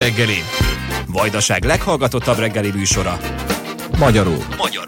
reggeli. Vajdaság leghallgatottabb reggeli műsora. Magyarul.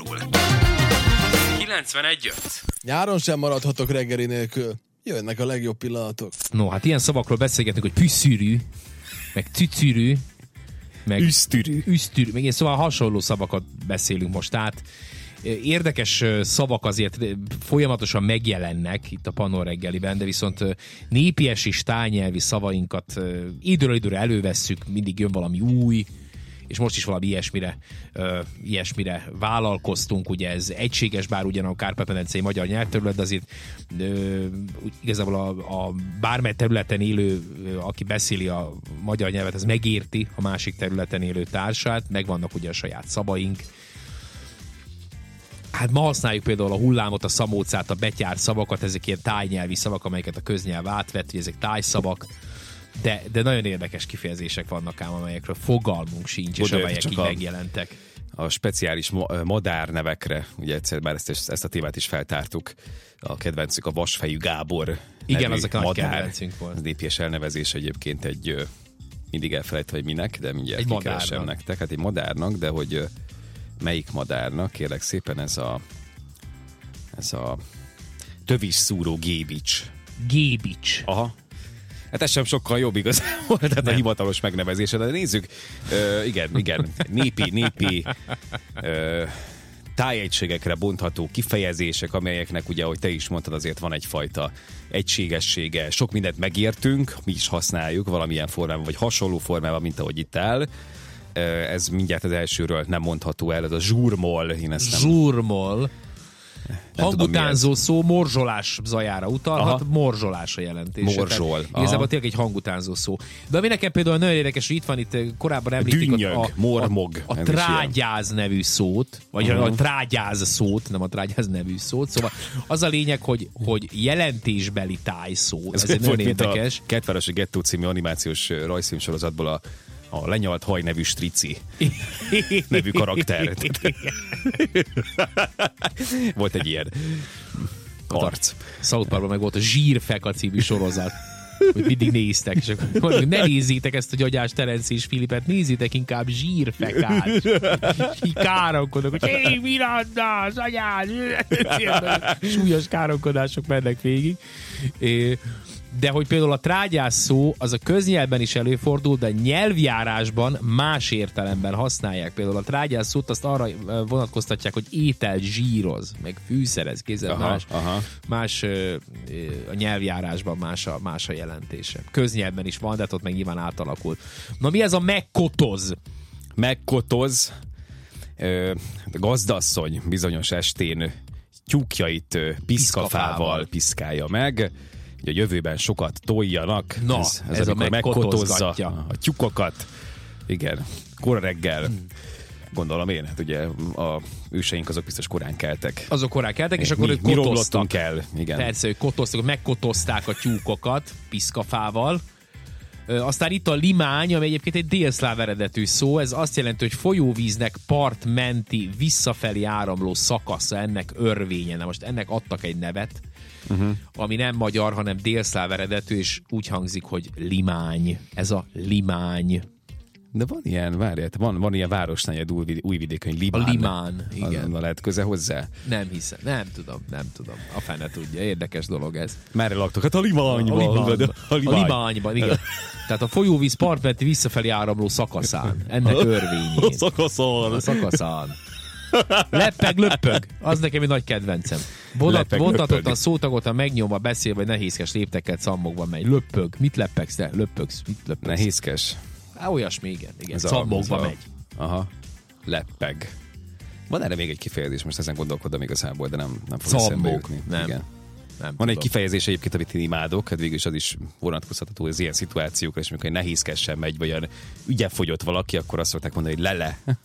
91.5. Nyáron sem maradhatok reggeli nélkül. Jönnek a legjobb pillanatok. No, hát ilyen szavakról beszélgetünk, hogy püsszűrű, meg cücürű, meg üsztürű, meg ilyen szóval hasonló szavakat beszélünk most át. Érdekes szavak azért folyamatosan megjelennek itt a Pannon reggeliben, de viszont népies és tájnyelvi szavainkat időről időre elővesszük, mindig jön valami új, és most is valami ilyesmire vállalkoztunk, ugye ez egységes, bár ugyan a Kárpát-medencei magyar nyelvterület, de azért igazából a bármely területen élő, aki beszéli a magyar nyelvet, ez megérti a másik területen élő társát, megvannak ugye a saját szavaink. Hát ma használjuk például a hullámot, a szamócát, a betyár szavakat, ezek ilyen tájnyelvi szavak, amelyeket a köznyelv átvett, ezek tájszavak, de nagyon érdekes kifejezések vannak ám, amelyekről fogalmunk sincs, és amelyek így megjelentek. A speciális madárnevekre, ugye egyszer már ezt a témát is feltártuk, a kedvencük a Vasfejű Gábor. Igen, azok a kedvencünk volt. Az népies elnevezés egyébként egy, mindig elfelejtve, hogy minek, de mindjárt kikeresem nektek. Hát egy madárnak, de hogy melyik madárnak, kérlek szépen, ez a tövis szúró gébics. Gébics. Aha. Hát ez sem sokkal jobb igazából, tehát a hivatalos megnevezése, de nézzük, igen, népi tájegységekre bontható kifejezések, amelyeknek ugye, ahogy te is mondtad, azért van egyfajta egységessége. Sok mindent megértünk, mi is használjuk valamilyen formában, vagy hasonló formában, mint ahogy itt áll. Ez mindjárt az elsőről nem mondható el, ez a zsurmol. Zsurmol. Hangutánzó szó morzsolás zajára utalhat, morzsolás a jelentése. Morzsol. Igazából tényleg egy hangutánzó szó. De ami nekem például nagyon érdekes, hogy itt van, itt korábban említik a trágyáz nevű szót, vagy a trágyáz szót, nem a trágyáz nevű szót. Szóval az a lényeg, hogy jelentésbeli tájszó. Ez egy nagyon érdekes. A Kertvárosi Gettó című animációs rajzfilmsorozatból a lenyalt haj nevű strici nevű karakter. Volt egy ilyen arc. South Parkban meg volt a Zsírfeka című sorozat, hogy mindig néztek, és akkor mondjuk, ne nézzétek ezt a Gyagyás Terenc és Filipet, nézzétek inkább Zsírfekát. És így káromkodok, hogy hé, Miranda, az anyád! Súlyos káromkodások mennek végig. De hogy például a trágyás szó, az a köznyelvben is előfordul, de nyelvjárásban más értelemben használják. Például a trágyás szót azt arra vonatkoztatják, hogy ételt zsíroz, meg fűszerez, kézzel más a nyelvjárásban más a jelentése. Köznyelvben is van, de ott meg nyilván átalakult. Na mi ez a megkotoz? Megkotoz. Gazdasszony bizonyos estén tyúkjait piszkafával piszkálja meg, hogy a jövőben sokat toljanak. Na, ez amikor megkotozza a tyúkokat. Igen, kora reggel. Gondolom én, hát ugye a őseink azok biztos korán keltek. Azok korán keltek, és akkor ők kotoztak. El. Igen. Persze, ők kotoztak, megkotozták a tyúkokat piszkafával. Aztán itt a limány, ami egyébként egy délszláv eredetű szó, ez azt jelenti, hogy folyóvíznek partmenti visszafelé áramló szakasza, ennek örvénye. Na most ennek adtak egy nevet, ami nem magyar, hanem délszláv eredetű, és úgy hangzik, hogy limány. Ez a limány. De van ilyen, várját, van ilyen városnegyed Újvidéken, hogy Limán. A Limán, igen. Lehet köze hozzá? Nem hiszem, nem tudom. A fene tudja, érdekes dolog ez. Merre laktok? Hát a Limányban. A Limányban, igen. Tehát a folyóvíz partmenti visszafelé áramló szakaszán. Ennek örvényén. A szakaszán. Leppeg, löppög. Az nekem egy nagy kedvencem. Vontatott a szótagot, ha megnyomva beszél, vagy nehézkes léptekkel cammogva megy. Löppög. Mit leppegsz te? Löppögsz. Mit löppögsz? Nehézkes. Olyasmi, igen. Cammogva megy. Aha. Leppeg. Van erre még egy kifejezés, most ezen gondolkodom igazából, de nem fog eszembe jutni. Nem. Igen. Nem van tudom. egy kifejezés egyébként, amit én imádok, hát végülis az is vonatkozható az ilyen szituációkra, és amikor egy nehézkesen megy, vagy olyan ügyefogyott valaki, akkor azt szokták mondani, hogy lele.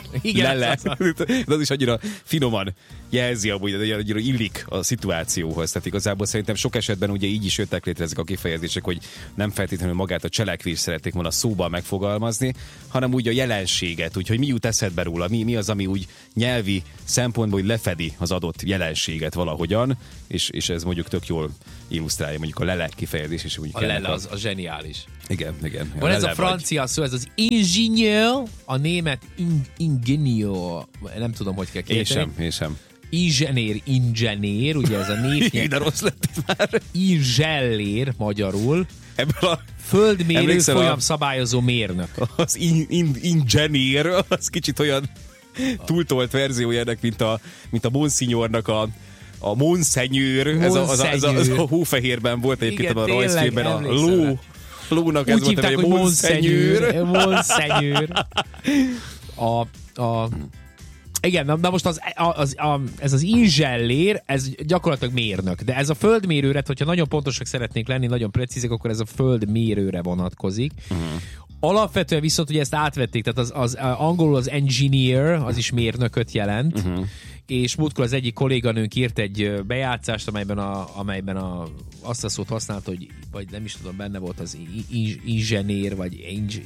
Igen, lele. De az is annyira finoman jelzi amúgy, de annyira illik a szituációhoz. Tehát igazából szerintem sok esetben ugye így is jöttek létre ezek a kifejezések, hogy nem feltétlenül magát a cselekvést szerették volna szóban megfogalmazni, hanem úgy a jelenséget, úgyhogy mi jut eszedbe róla, mi az, ami úgy nyelvi szempontból úgy lefedi az adott jelenséget valahogyan, és ez mondjuk tök jól illusztrálja mondjuk a lele kifejezés, és mondjuk a lele az a zseniális. Igen. Van ez a francia szó, ez az ingénieur, a német ingénieur, nem tudom, hogy kell kérteni. Én sem. Ingénier, ugye ez a névnyelv. De rossz lett már. Ingénier magyarul. Ebből a földmérő folyamszabályozó mérnök. Az ingénier, az kicsit olyan túltolt verziója ennek, mint a Monsignornak a Monseigneur, ez a hófehérben volt egyébként a rajzfilmben, a lónak ez volt, hogy Monseigneur. Monseigneur. Igen, na most ez az ingénier, ez gyakorlatilag mérnök, de ez a földmérőre, hogyha nagyon pontosak szeretnénk lenni, nagyon precízek, akkor ez a földmérőre vonatkozik. Alapvetően viszont ugye ezt átvették, tehát az angolul az engineer, az is mérnököt jelent, és múltkor az egyik kolléganőnk írt egy bejátszást, amelyben azt a szót használt, hogy vagy nem is tudom, benne volt az ingénier, vagy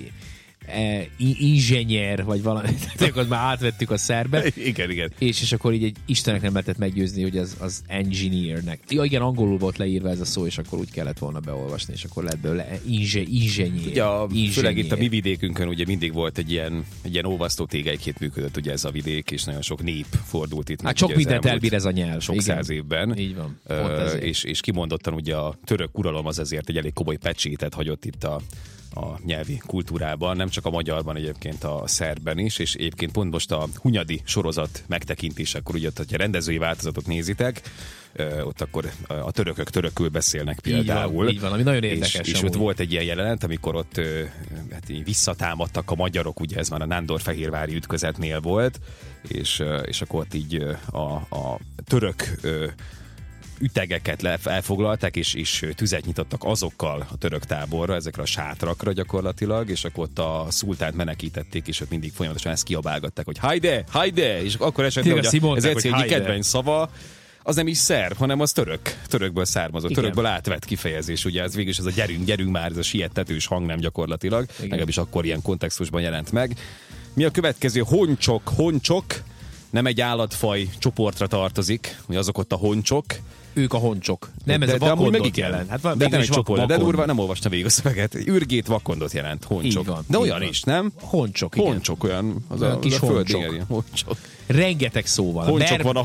ingénier, vagy valami, tehát akkor már átvettük a szerbe. Igen. És akkor így egy Istennek nem lehetett meggyőzni, hogy az engineernek. Ja, igen, angolul volt leírva ez a szó, és akkor úgy kellett volna beolvasni, és akkor lett belőle ingénier. Ugye, főleg itt a mi vidékünkön ugye mindig volt egy ilyen olvasztó tégelyként működött ugye ez a vidék, és nagyon sok nép fordult itt. Hát sok mindent elbír ez a nyelv. Sok száz évben. Így van. És kimondottan ugye a török uralom az ezért egy elég komoly pecsétet hagyott itt a nyelvi kultúrában, nem csak a magyarban, egyébként a szerbben is, és egyébként pont most a Hunyadi sorozat megtekintésekor, ugye, hogyha rendezői változatot nézitek, ott akkor a törökök törökül beszélnek például. Így van, ami nagyon érdekes. És ott volt egy ilyen jelenet, amikor ott visszatámadtak a magyarok, ugye ez már a Nándorfehérvári ütközetnél volt, és akkor ott így a török ütegeket elfoglalták, és tüzet nyitottak azokkal a török táborra, ezekre a sátrakra gyakorlatilag, és akkor ott a szultánt menekítették, és ott mindig folyamatosan ezt kiabálgatták, hogy hajde, és akkor esetleg, hogy ez egyik kedvenc szava, az nem is szerb, hanem az törökből származott, törökből átvett kifejezés, ugye ez végülis ez a gyerünk már, ez a siettetős hang nem gyakorlatilag, legalábbis akkor ilyen kontextusban jelent meg. Mi a következő? Honcsok, nem egy állatfaj csoportra tartozik, hogy azok ott a honcsok. Ők a honcsok. Nem, ez a vakondot jelent. Hát de nem egy csoport, de durva, nem olvastam végig a szöveget. Ürgét vakondot jelent, honcsok. Van, de olyan is, nem? Honcsok, igen. Honcsok, olyan, az olyan a kis honcsok. Rengeteg szó van. Honcsok van a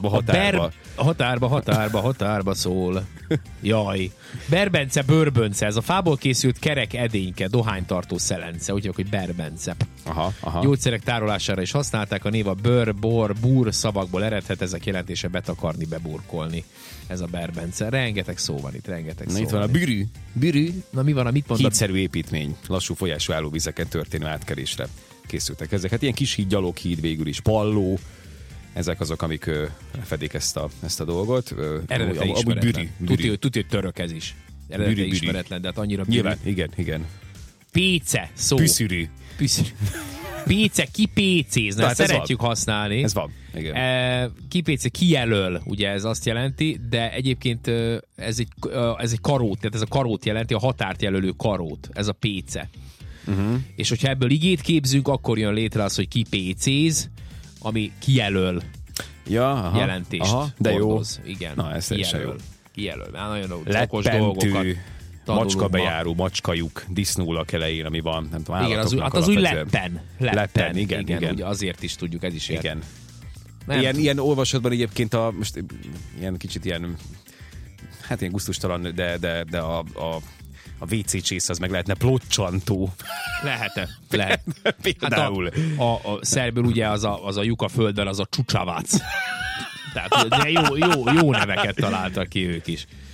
határba szól. Jaj. Berbence, bőrbönce, ez a fából készült kerek edényke, dohánytartó szelence, úgy hogy berbence. Aha. Gyógyszerek tárolására is használták, a név a bőr, bor, búr szavakból eredhet, ezek jelentése betakarni, beburkolni. Ez a berbence. Rengeteg szó van itt, Na, itt van a bürű. Na mi van, mit mondod? Hídszerű építmény, lassú folyású állóvizeken történő átkelésre készültek ezek. Hát ilyen kis híd, gyaloghíd végül is, palló, ezek azok, amik fedik ezt a dolgot. Eredete ismeretlen. Tudja, hogy török ez is. Eredete ismeretlen, de hát annyira bürű. Nyilván, igen. Péce szó. Püszürű. Péce, kipécéz, na, szeretjük használni. Ez van, igen. Kipéce, kijelöl, ugye ez azt jelenti, de egyébként ez egy karót, tehát ez a karót jelenti, a határt jelölő karót, ez a péce. És hogyha ebből igét képzünk, akkor jön létre az, hogy kipécéz, ami kijelöl jelentést. De hordoz. jó. Igen, na, ez jó. Kijelöl. Nagyon okos dolgokat. Macska bejáró, macskajuk, disznólak elején, ami van, nem tudom, igen, az úgy leppen. Igen. Ugye azért is tudjuk, ez is igen. Ilyen olvasatban egyébként most ilyen kicsit ilyen, hát ilyen gusztustalan, de a WC csész az meg lehetne plotcsantó. Lehet. Például. Hát a szerből ugye az a lyuk a földben, az a csúcsavác. Tehát jó neveket találtak ki ők is.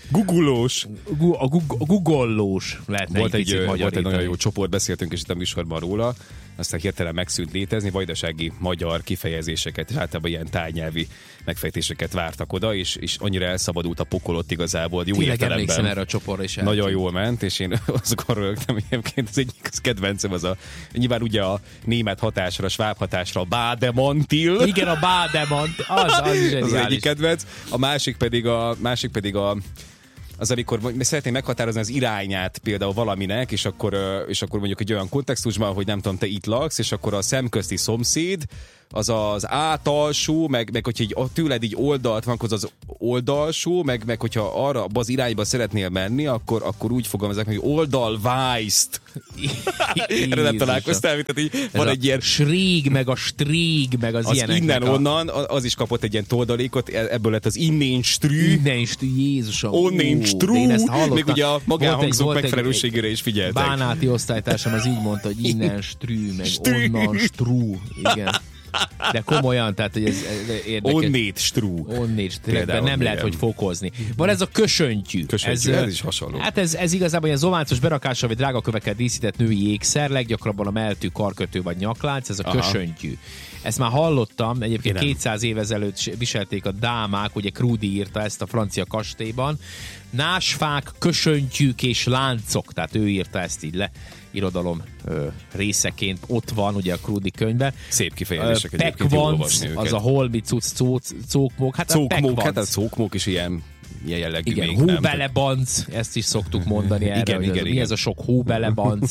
Googolós. A Google-lós lehetne Volt egy nagyon jó csoport, beszéltünk is itt a műsorban róla, aztán hirtelen megszűnt létezni, vajdasági magyar kifejezéseket, és általában ilyen tájnyelvi megfejtéseket vártak oda, és annyira elszabadult a pokol ott igazából, jó tényleg értelemben. emlékszem erre a csoportra is. Nagyon jól ment, és én azokon rögtem, egyébként az egyik kedvencem nyilván ugye a német hatásra, a sváb hatásra a Bademantil. Igen, a Bademant, az is az egyik kedvenc. A másik pedig az, amikor szeretném meghatározni az irányát például valaminek, és akkor mondjuk egy olyan kontextusban, hogy nem tudom, te itt laksz, és akkor a szemközti szomszéd, az átalsó, meg hogyha így tőled így oldalt van, az oldalsó, meg hogyha arra az irányba szeretnél menni, akkor úgy fogalmazok, hogy oldalvájzt. Erre nem találkoztál, tehát így van egy ilyen... Srég, meg a strég, meg az ilyeneknek. Innen-onnan, az is kapott egy ilyen toldalékot, ebből lett az innenstrű. Innenstrű, Jézusom. Onnenstrű. Még ugye a magánhangzók megfelelőségére is figyeltek. Bánáti osztálytársam az így mondta, hogy innenstrű, meg onnanstrú. Igen. De komolyan, tehát hogy ez érdekes. Onnét-strú. Nem lehet, hogy fokozni. Van ez a kösöntyű. Ez is hasonló. Hát ez igazából ilyen zománcos berakással vagy drágakövekkel díszített női ékszer, leggyakrabban a melltű, karkötő vagy nyaklánc, ez a kösöntyű. Ezt már hallottam, egyébként 200 év ezelőtt viselték a dámák, ugye Krúdi írta ezt a francia kastélyban. Násfák, kösöntyűk és láncok, tehát ő írta ezt így le irodalom részeként, ott van ugye a Krúdi könyvben. Szép kifejezések egyébként, jól olvasni őket. Az a holmi cókmók, hát a cókmók is ilyen jellegű. Igen, még hóbelebanc, ezt is szoktuk mondani erre. Igen. Mi ez a sok hóbelebanc?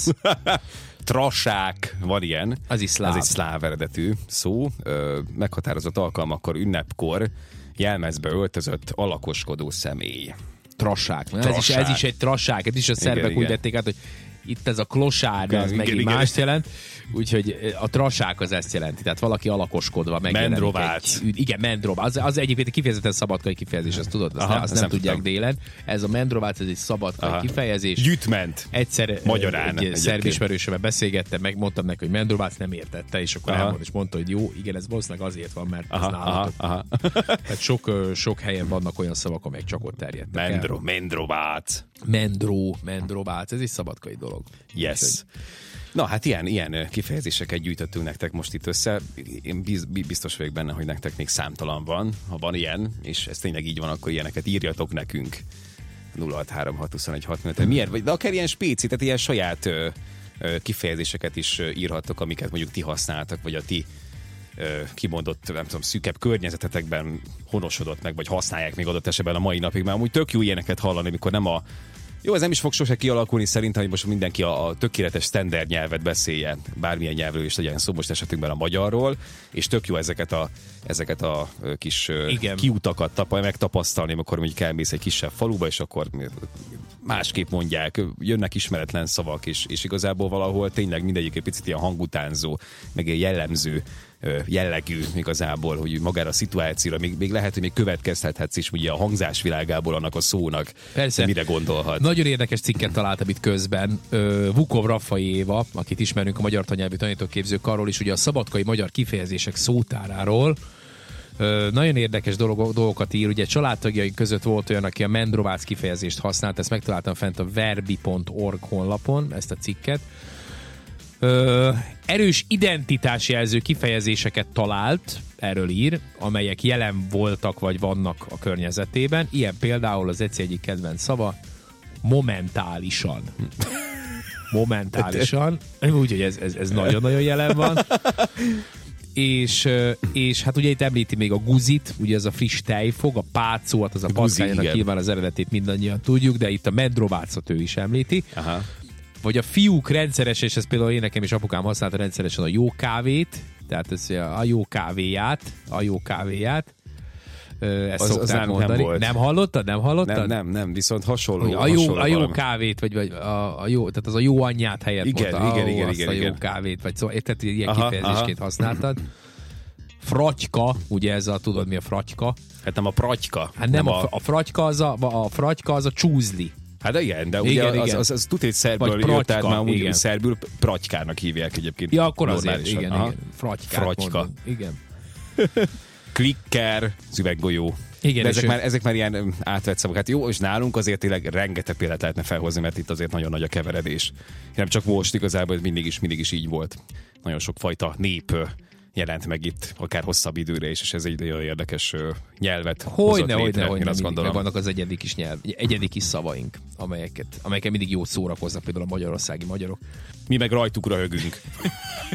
Trasák, van ilyen. Az is szláv. Ez egy szláv eredetű szó. Meghatározott alkalmakkor, ünnepkor jelmezbe öltözött alakoskodó személy. Trasák. Ez is egy trasák. Ez is a szerbek úgy vették át, hogy itt ez a klosár, de az megint mást jelent. Úgyhogy a trasák az ezt jelenti. Tehát valaki alakoskodva megjelenik. Mendrovác. Igen, mendrovác. Az egyébként kifejezetten szabadkai kifejezés, azt tudod? Azt nem tudják tudom. délen. Ez a mendrovác, ez egy szabadkai kifejezés. Gyűjtment. Egyszer magyarán. Egy szerb ismerősömmel beszélgettem, megmondtam neki, hogy mendrovác nem értette, és akkor elmondta, és mondta, hogy jó, igen, ez valószínűleg azért van, mert ez nálatok. Tehát sok helyen vannak olyan szavak, amelyek csak ott terjedtek. Mendrovác. Mendrovác, ez is szabadkai dolog. Yes. Na hát ilyen kifejezéseket gyűjtöttünk nektek most itt össze. Én biztos vagyok benne, hogy nektek még számtalan van. Ha van ilyen, és ez tényleg így van, akkor ilyeneket írjatok nekünk. 06362165. Miért? De akár ilyen spéci, tehát ilyen saját kifejezéseket is írhattok, amiket mondjuk ti használtak, vagy a ti kimondott, nem tudom, szűkebb környezetetekben honosodott meg, vagy használják még adott esetben a mai napig. Mert amúgy tök jó ilyeneket hallani, amikor nem a... Jó, ez nem is fog sose kialakulni szerintem, hogy most mindenki a tökéletes standard nyelvet beszélje, bármilyen nyelvről is legyen szó, most esetünkben a magyarról, és tök jó ezeket a kis kiutakat megtapasztalni, amikor mondjuk elmész egy kisebb faluba, és akkor másképp mondják, jönnek ismeretlen szavak, és igazából valahol tényleg mindegyik egy picit ilyen hangutánzó, meg egy jellemző jellegű igazából, hogy magára a szituációra, még lehet, hogy még következtethetsz is ugye a hangzás világából annak a szónak. Persze. Mire gondolhat. Nagyon érdekes cikket találtam itt közben. Vukov Raffai Éva, akit ismerünk a magyar tannyelvű tanítóképző karról is, ugye a szabadkai magyar kifejezések szótáráról. Nagyon érdekes dolgokat ír, ugye családtagjaink között volt olyan, aki a mendrovác kifejezést használt, ezt megtaláltam fent a verbi.org honlapon, ezt a cikket. Erős identitásjelző kifejezéseket talált, erről ír, amelyek jelen voltak vagy vannak a környezetében. Ilyen például az Eci egyik kedvenc szava, momentálisan. Momentálisan. Úgyhogy ez nagyon-nagyon jelen van. És hát ugye itt említi még a guzit, ugye ez a friss tejfog, a pácóat, az a patkányának nyilván az eredetét mindannyian tudjuk, de itt a mendrovácot ő is említi. Aha. Vagy a fiúk rendszeres, és ez például én nekem is apukám használta rendszeresen a jó kávét, tehát ez a jó kávéját. Ezt szokták mondani. Nem hallottad? Nem, viszont hasonló. A jó kávét, vagy a jó, tehát az a jó anyját helyett mondta. Igen. A jó kávét, vagy szóval érted, ilyen kifejezésként használtad. Fratyka, ugye ez a, tudod mi a fratyka? Hát nem a pratyka. Hát nem a fratyka, a fratyka az a csúzli. Hát igen, de ugye igen. Az tudod, hogy szerből jött, tehát már úgy szerbül pratykának hívják egyébként. Ja, akkor azért, igen. Fratyka. Igen. klikker, az üveggolyó. Igen, de és ezek már ilyen átvett szavak. Hát jó, és nálunk azért tényleg rengeteg példát lehetne felhozni, mert itt azért nagyon nagy a keveredés. Nem csak most igazából, ez mindig is így volt. Nagyon sok fajta nép jelent meg itt, akár hosszabb időre is, és ez egy olyan érdekes nyelvet hozott létre. Én azt gondolom. Vannak az egyedi kis nyelv, egyedi kis szavaink, amelyeket mindig jót szórakoznak, például a magyarországi magyarok. Mi meg rajtuk röhögünk.